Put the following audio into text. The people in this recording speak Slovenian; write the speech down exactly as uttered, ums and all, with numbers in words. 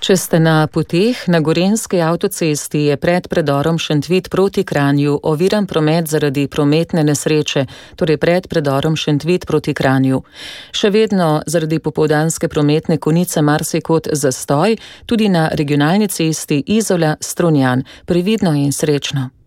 Če ste na poteh, na Gorenjski avtocesti je pred predorom Šentvid proti Kranju oviran promet zaradi prometne nesreče, torej pred predorom Šentvid proti Kranju. Še vedno zaradi popoldanske prometne konice marsikod zastoj, tudi na regionalni cesti Izola-Strunjan. Previdno in srečno.